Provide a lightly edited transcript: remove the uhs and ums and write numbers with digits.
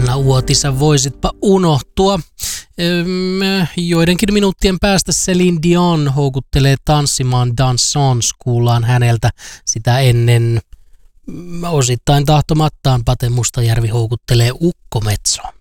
Anna Uotisa, voisitpa unohtua. Joidenkin minuuttien päästä Celine Dion houkuttelee tanssimaan Dansons. Kuullaan häneltä sitä ennen. Osittain tahtomattaan Pate Mustajärvi houkuttelee Ukkometsoon.